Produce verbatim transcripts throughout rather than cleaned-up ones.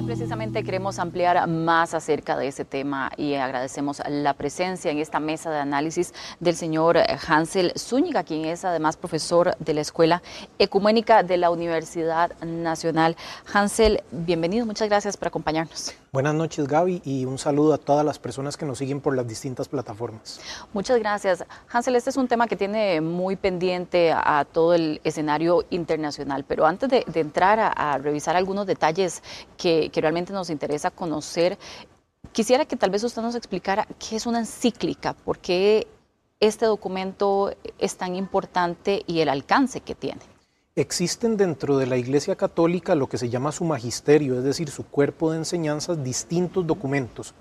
Precisamente queremos ampliar más acerca de ese tema y agradecemos la presencia en esta mesa de análisis del señor Hansel Zúñiga, quien es además profesor de la Escuela Ecuménica de la Universidad Nacional. Hansel, bienvenido, muchas gracias por acompañarnos. Buenas noches, Gaby, y un saludo a todas las personas que nos siguen por las distintas plataformas. Muchas gracias. Hansel, este es un tema que tiene muy pendiente a todo el escenario internacional, pero antes de, de entrar a, a revisar algunos detalles que, que realmente nos interesa conocer, quisiera que tal vez usted nos explicara qué es una encíclica, por qué este documento es tan importante y el alcance que tiene. Existen dentro de la Iglesia Católica lo que se llama su magisterio, es decir, su cuerpo de enseñanzas, distintos documentos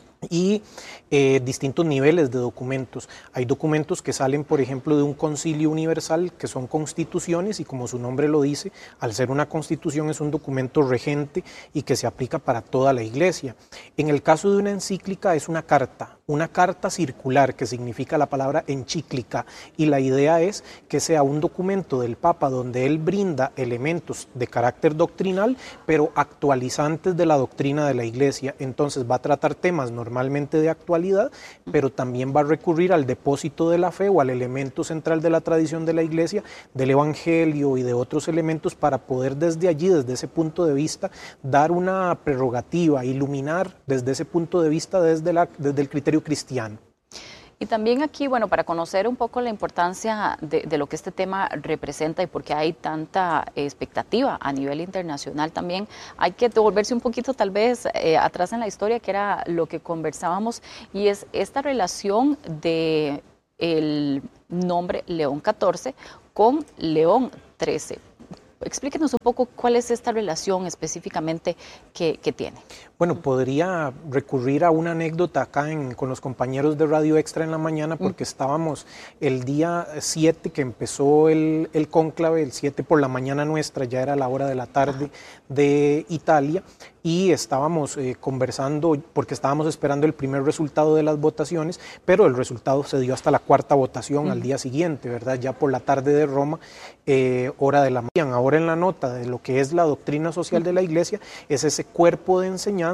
y eh, distintos niveles de documentos. Hay documentos que salen, por ejemplo, de un concilio universal, que son constituciones, y como su nombre lo dice, al ser una constitución es un documento regente y que se aplica para toda la Iglesia. En el caso de una encíclica es una carta, una carta circular, que significa la palabra encíclica, y la idea es que sea un documento del Papa donde él brinda elementos de carácter doctrinal, pero actualizantes de la doctrina de la Iglesia. Entonces va a tratar temas normalmente de actualidad, pero también va a recurrir al depósito de la fe o al elemento central de la tradición de la Iglesia, del Evangelio y de otros elementos, para poder desde allí, desde ese punto de vista, dar una prerrogativa, iluminar desde ese punto de vista, desde, la, desde el criterio cristiano. Y también aquí, bueno, para conocer un poco la importancia de, de lo que este tema representa y por qué hay tanta expectativa a nivel internacional, también hay que devolverse un poquito tal vez eh, atrás en la historia, que era lo que conversábamos, y es esta relación de el nombre León catorce con León trece. Explíquenos un poco cuál es esta relación específicamente que, que tiene. Bueno, podría recurrir a una anécdota acá en, con los compañeros de Radio Extra en la mañana, porque mm. estábamos el día siete que empezó el, el cónclave, el siete por la mañana nuestra, ya era la hora de la tarde Ajá. de Italia, y estábamos eh, conversando porque estábamos esperando el primer resultado de las votaciones, pero el resultado se dio hasta la cuarta votación mm. al día siguiente, ¿verdad? Ya por la tarde de Roma, eh, hora de la mañana. Ahora en la nota de lo que es la doctrina social mm. de la Iglesia, es ese cuerpo de enseñanza,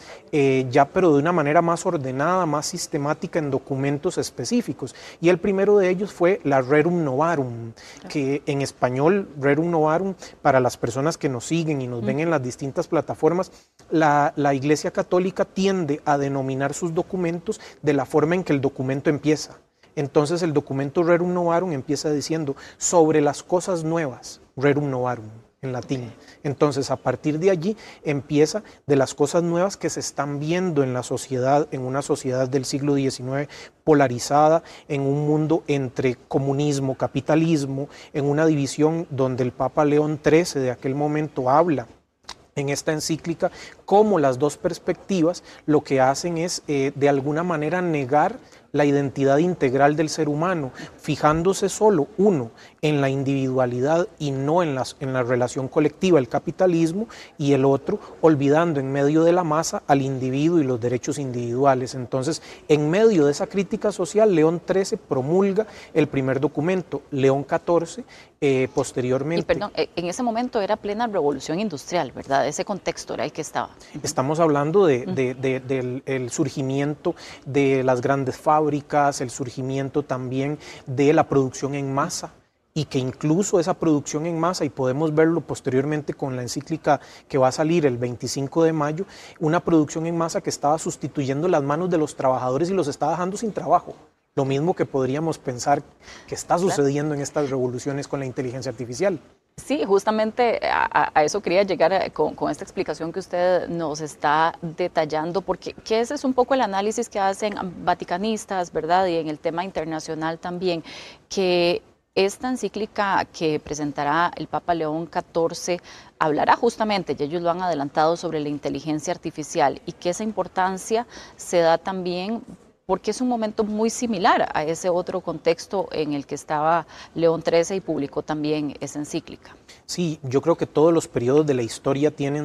Eh, ya pero de una manera más ordenada, más sistemática en documentos específicos. Y el primero de ellos fue la Rerum Novarum, que en español, Rerum Novarum, para las personas que nos siguen y nos ven en las distintas plataformas, la, la Iglesia Católica tiende a denominar sus documentos de la forma en que el documento empieza. Entonces el documento Rerum Novarum empieza diciendo sobre las cosas nuevas, Rerum Novarum, en latín. Entonces, a partir de allí empieza de las cosas nuevas que se están viendo en la sociedad, en una sociedad del siglo diecinueve polarizada, en un mundo entre comunismo, capitalismo, en una división donde el Papa León trece de aquel momento habla en esta encíclica cómo las dos perspectivas lo que hacen es eh, de alguna manera negar la identidad integral del ser humano, fijándose solo uno en la individualidad y no en, las, en la relación colectiva, el capitalismo, y el otro olvidando en medio de la masa al individuo y los derechos individuales. Entonces, en medio de esa crítica social, León trece promulga el primer documento, León catorce, eh, posteriormente... Y perdón, en ese momento era plena revolución industrial, ¿verdad? Ese contexto era el que estaba. Estamos hablando de, de, de, del el surgimiento de las grandes fábricas, el surgimiento también de la producción en masa, y que incluso esa producción en masa, y podemos verlo posteriormente con la encíclica que va a salir el veinticinco de mayo, una producción en masa que estaba sustituyendo las manos de los trabajadores y los estaba dejando sin trabajo. Lo mismo que podríamos pensar que está sucediendo en estas revoluciones con la inteligencia artificial. Sí, justamente a, a eso quería llegar con, con esta explicación que usted nos está detallando, porque que ese es un poco el análisis que hacen vaticanistas, ¿verdad? Y en el tema internacional también, que esta encíclica que presentará el Papa León catorce hablará justamente, y ellos lo han adelantado, sobre la inteligencia artificial, y que esa importancia se da también porque es un momento muy similar a ese otro contexto en el que estaba León trece y publicó también esa encíclica. Sí, yo creo que todos los periodos de la historia tienen...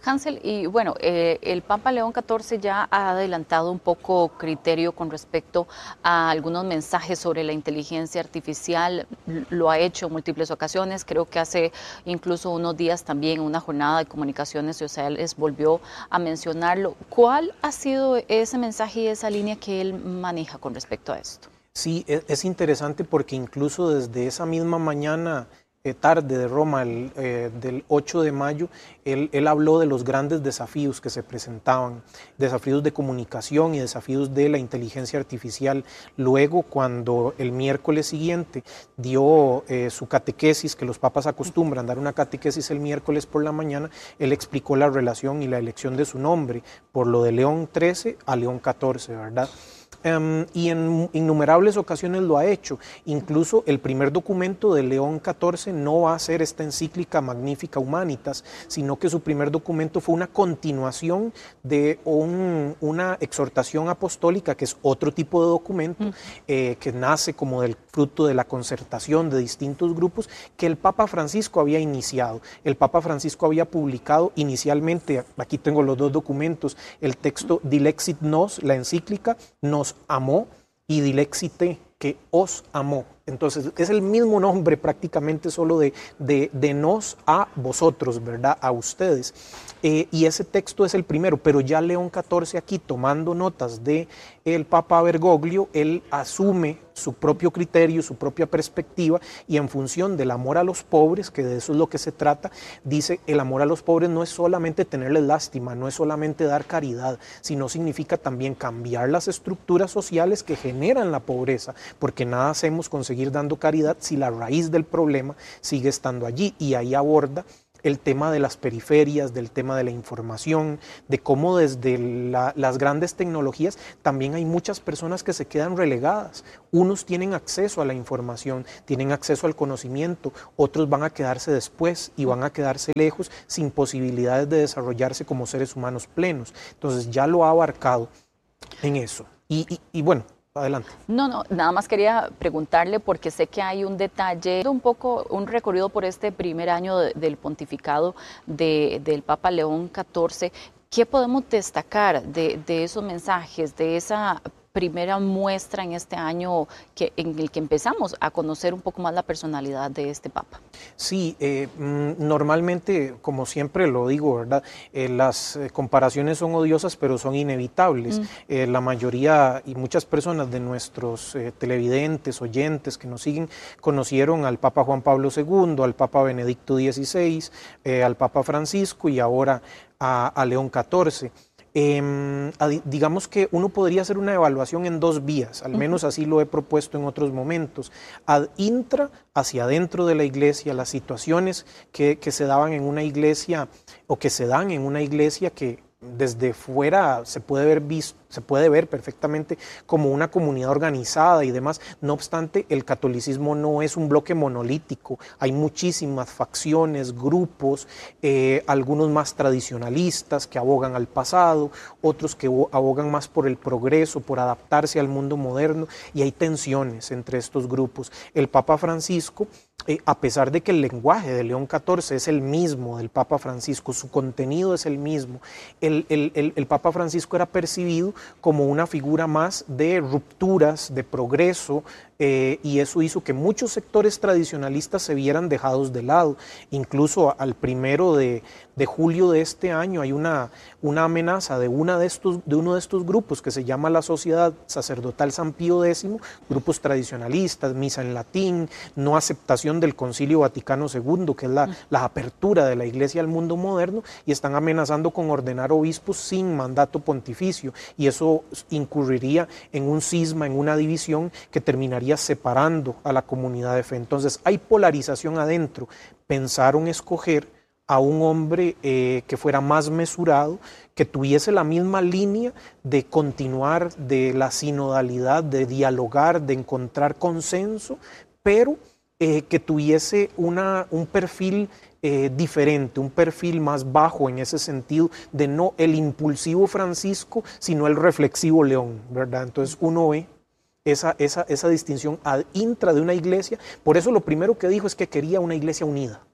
Cancel, y bueno, eh, el Papa León catorce ya ha adelantado un poco criterio con respecto a algunos mensajes sobre la inteligencia artificial, lo ha hecho en múltiples ocasiones, creo que hace incluso unos días también una jornada de comunicaciones sociales volvió a mencionarlo. ¿Cuál ha sido ese mensaje y esa línea que él maneja con respecto a esto? Sí, es, es interesante porque incluso desde esa misma mañana Eh, tarde de Roma, el, eh, del ocho de mayo, él, él habló de los grandes desafíos que se presentaban, desafíos de comunicación y desafíos de la inteligencia artificial. Luego, cuando el miércoles siguiente dio eh, su catequesis, que los papas acostumbran dar una catequesis el miércoles por la mañana, él explicó la relación y la elección de su nombre, por lo de León trece a León catorce, ¿verdad? Um, y en innumerables ocasiones lo ha hecho. Incluso el primer documento de León catorce no va a ser esta encíclica Magnificat Humanitas, sino que su primer documento fue una continuación de un, una exhortación apostólica, que es otro tipo de documento, mm. eh, que nace como del fruto de la concertación de distintos grupos, que el Papa Francisco había iniciado. El Papa Francisco había publicado inicialmente, aquí tengo los dos documentos, el texto Dilexit Nos, la encíclica, nos amó, y Dilexite, que os amó. Entonces es el mismo nombre prácticamente, solo de, de, de nos a vosotros, ¿verdad? A ustedes. Eh, y ese texto es el primero, pero ya León catorce aquí, tomando notas de el Papa Bergoglio, él asume su propio criterio, su propia perspectiva, y en función del amor a los pobres, que de eso es lo que se trata, dice: el amor a los pobres no es solamente tenerles lástima, no es solamente dar caridad, sino significa también cambiar las estructuras sociales que generan la pobreza, porque nada hacemos con seguir dando caridad si la raíz del problema sigue estando allí. Y ahí aborda el tema de las periferias, del tema de la información, de cómo desde la, las grandes tecnologías también hay muchas personas que se quedan relegadas. Unos tienen acceso a la información, tienen acceso al conocimiento, otros van a quedarse después y van a quedarse lejos, sin posibilidades de desarrollarse como seres humanos plenos. Entonces ya lo ha abarcado en eso. Y, y, y bueno, adelante. No, no, nada más quería preguntarle, porque sé que hay un detalle, un poco un recorrido por este primer año de, del pontificado de, del Papa León catorce. ¿Qué podemos destacar de, de esos mensajes, de esa primera muestra en este año que, en el que empezamos a conocer un poco más la personalidad de este Papa? Sí, eh, normalmente, como siempre lo digo, ¿verdad? Eh, las comparaciones son odiosas, pero son inevitables. Mm. Eh, la mayoría y muchas personas de nuestros eh, televidentes, oyentes que nos siguen, conocieron al Papa Juan Pablo segundo, al Papa Benedicto dieciséis, eh, al Papa Francisco y ahora a, a León catorce. Eh, digamos que uno podría hacer una evaluación en dos vías, al menos así lo he propuesto en otros momentos: ad intra, hacia adentro de la iglesia, las situaciones que, que se daban en una iglesia o que se dan en una iglesia que desde fuera se puede ver visto, se puede ver perfectamente como una comunidad organizada y demás. No obstante, el catolicismo no es un bloque monolítico, hay muchísimas facciones, grupos, eh, algunos más tradicionalistas que abogan al pasado, otros que abogan más por el progreso, por adaptarse al mundo moderno, y hay tensiones entre estos grupos. El Papa Francisco, Eh, a pesar de que el lenguaje de León catorce es el mismo del Papa Francisco, su contenido es el mismo, el, el, el, el Papa Francisco era percibido como una figura más de rupturas, de progreso, eh, y eso hizo que muchos sectores tradicionalistas se vieran dejados de lado. Incluso al primero de, de julio de este año hay una, una amenaza de, una de, estos, de uno de estos grupos que se llama la Sociedad Sacerdotal San Pío décimo, grupos tradicionalistas, misa en latín, no aceptación del Concilio Vaticano segundo, que es la, la apertura de la Iglesia al mundo moderno, y están amenazando con ordenar obispos sin mandato pontificio, y eso incurriría en un cisma, en una división que terminaría separando a la comunidad de fe. Entonces hay polarización adentro. Pensaron escoger a un hombre eh, que fuera más mesurado, que tuviese la misma línea de continuar, de la sinodalidad, de dialogar, de encontrar consenso, pero eh, que tuviese una, un perfil eh, diferente, un perfil más bajo en ese sentido, de no el impulsivo Francisco, sino el reflexivo León, ¿verdad? Entonces uno ve Esa, esa, esa distinción ad intra de una iglesia. Por eso lo primero que dijo es que quería una iglesia unida,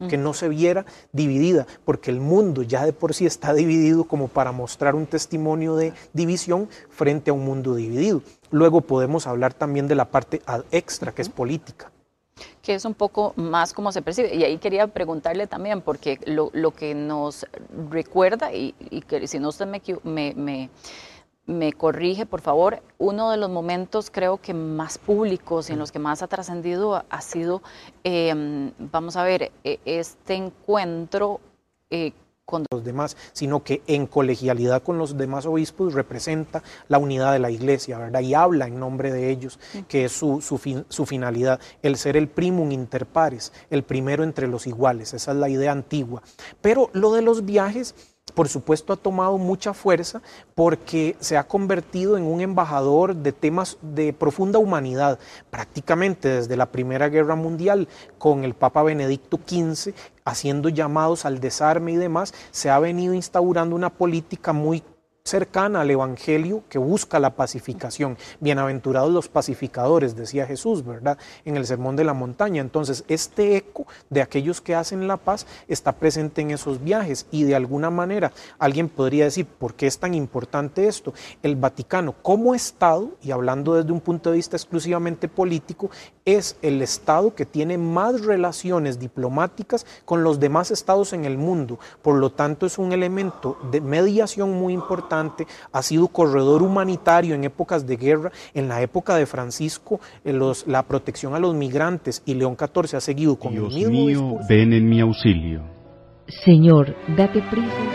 uh-huh. que no se viera dividida, porque el mundo ya de por sí está dividido como para mostrar un testimonio de división frente a un mundo dividido. Luego podemos hablar también de la parte ad extra, uh-huh. que es política. Que es un poco más como se percibe. Y ahí quería preguntarle también, porque lo, lo que nos recuerda, y, y que si no usted me, me, me, me corrige, por favor, uno de los momentos creo que más públicos y en los que más ha trascendido ha, ha sido, eh, vamos a ver, este encuentro eh, con los demás, sino que en colegialidad con los demás obispos representa la unidad de la iglesia, ¿verdad? Y habla en nombre de ellos, que es su, su, fin, su finalidad, el ser el primum inter pares, el primero entre los iguales, esa es la idea antigua. Pero lo de los viajes, por supuesto, ha tomado mucha fuerza porque se ha convertido en un embajador de temas de profunda humanidad, prácticamente desde la Primera Guerra Mundial, con el Papa Benedicto quince, haciendo llamados al desarme y demás, se ha venido instaurando una política muy cercana al Evangelio que busca la pacificación. Bienaventurados los pacificadores, decía Jesús, ¿verdad? En el Sermón de la Montaña. Entonces, este eco de aquellos que hacen la paz está presente en esos viajes y de alguna manera alguien podría decir, ¿por qué es tan importante esto? El Vaticano como Estado, y hablando desde un punto de vista exclusivamente político, es el Estado que tiene más relaciones diplomáticas con los demás estados en el mundo. Por lo tanto, es un elemento de mediación muy importante. Ha sido corredor humanitario en épocas de guerra. En la época de Francisco, los, la protección a los migrantes, y León catorce ha seguido con Dios el mismo mío, discurso. ven en mi auxilio. Señor, date prisa.